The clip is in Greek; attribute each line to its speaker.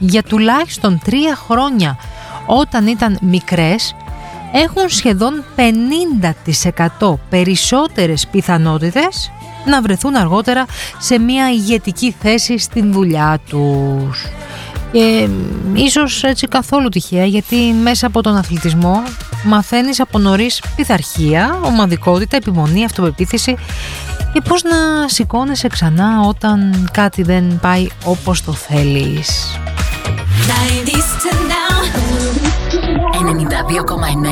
Speaker 1: για τουλάχιστον 3 χρόνια όταν ήταν μικρές έχουν σχεδόν 50% περισσότερες πιθανότητες να βρεθούν αργότερα σε μια ηγετική θέση στην δουλειά τους. Ίσως έτσι καθόλου τυχαία, γιατί μέσα από τον αθλητισμό μαθαίνεις από νωρίς πειθαρχία, ομαδικότητα, επιμονή, αυτοπεποίθηση και πώς να σηκώνεσαι ξανά όταν κάτι δεν πάει όπως το θέλεις.
Speaker 2: 92,9